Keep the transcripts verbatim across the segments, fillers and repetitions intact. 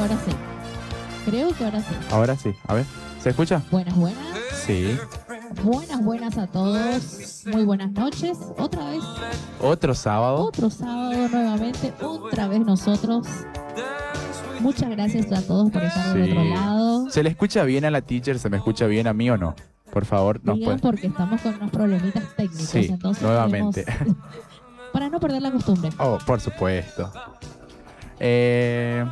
ahora sí. Creo que ahora sí. Ahora sí. A ver, ¿se escucha? Buenas, buenas. Sí. Buenas, buenas a todos. Muy buenas noches. Otra vez. Otro sábado. Otro sábado nuevamente. Otra vez nosotros. Muchas gracias a todos por estar del Sí. otro lado. ¿Se le escucha bien a la teacher? ¿Se me escucha bien a mí o no? Por favor, nos Digan puede. porque estamos con unos problemitas técnicos. Sí, entonces nuevamente. queremos- para no perder la costumbre. Oh, por supuesto. Eh,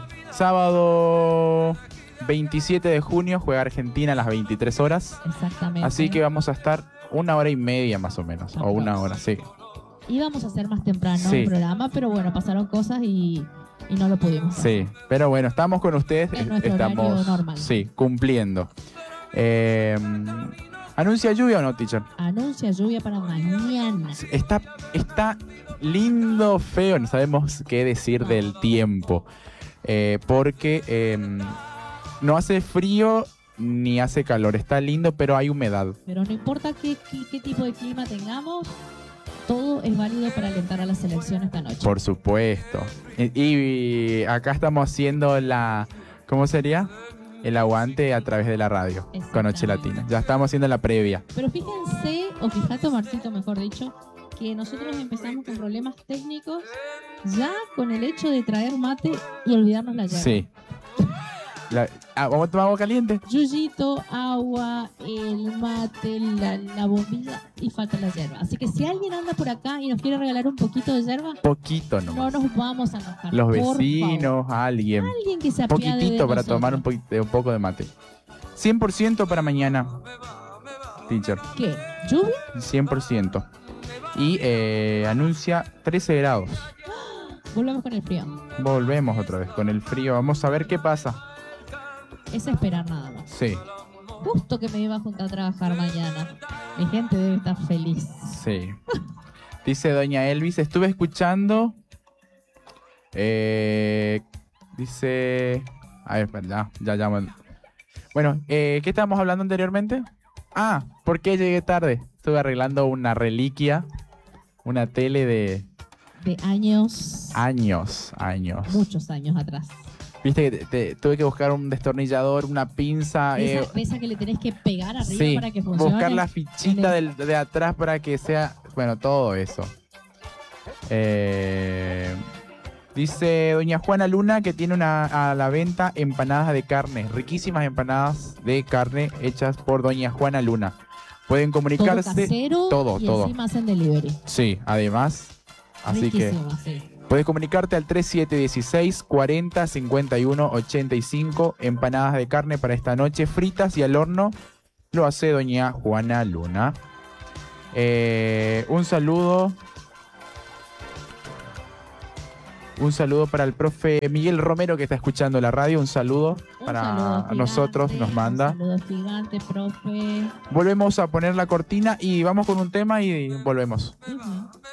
sábado veintisiete de junio juega Argentina a las veintitrés horas. Exactamente. Así que vamos a estar una hora y media más o menos. O una hora, sí. Íbamos a hacer más temprano Sí. el programa, pero bueno, pasaron cosas y, y no lo pudimos hacer. Sí, pero bueno, estamos con ustedes. En nuestro Estamos, horario normal. sí, cumpliendo. Eh, ¿Anuncia lluvia o no, teacher? Anuncia lluvia para mañana. Está, está lindo, feo, no sabemos qué decir del tiempo. Eh, porque eh, no hace frío ni hace calor. Está lindo, pero hay humedad. Pero no importa qué, qué, qué tipo de clima tengamos, todo es válido para alentar a la selección esta noche. Por supuesto. Y, y acá estamos haciendo la... ¿Cómo sería? El aguante a través de la radio con Noche Latina. Ya estamos haciendo la previa. Pero fíjense, o fíjate, Marcito, mejor dicho, que nosotros empezamos con problemas técnicos ya con el hecho de traer mate y olvidarnos la llave. Sí. La- ah, ¿Vamos a tomar agua caliente? Yuyito, agua, el mate, la, la bombilla y falta la yerba. Así que si alguien anda por acá y nos quiere regalar un poquito de yerba, Poquito no nomás. nos vamos a enojar. Los por favor. vecinos, alguien. Alguien que se apiade de Poquitito para nosotros. tomar un, poqu- un poco de mate. cien por ciento para mañana, teacher. ¿Qué? ¿Lluvia? cien por ciento. Y eh, anuncia trece grados. Volvemos con el frío. Volvemos otra vez con el frío. Vamos a ver qué pasa. Es esperar nada más. Sí, Justo que me iba a juntar a trabajar mañana. Mi gente debe estar feliz. sí. Dice doña Elvis, estuve escuchando. Eh, dice... A ver, ya, ya llamo. Bueno, eh, ¿qué estábamos hablando anteriormente? Ah, ¿por qué llegué tarde? Estuve arreglando una reliquia, una tele de De años, años, años. muchos años atrás. Viste que te- te- tuve que buscar un destornillador, una pinza, Esa, eh, esa que le tenés que pegar arriba sí, para que funcione. buscar la fichita del- de atrás para que sea, bueno, todo eso. Eh, dice doña Juana Luna que tiene una, a la venta empanadas de carne, riquísimas empanadas de carne hechas por doña Juana Luna. Pueden Todo comunicarse. casero todo, y todo. encima hacen delivery. Sí, además. Así que Riquísimo, sí. puedes comunicarte al tres siete uno seis, cuarenta, cincuenta y uno, ochenta y cinco. Empanadas de carne para esta noche, fritas y al horno. Lo hace doña Juana Luna. Eh, un saludo. Un saludo para el profe Miguel Romero que está escuchando la radio. Un saludo Un para saludo gigante, nosotros, nos manda. Un saludo gigante, profe. Volvemos a poner la cortina y vamos con un tema y volvemos. Ujú.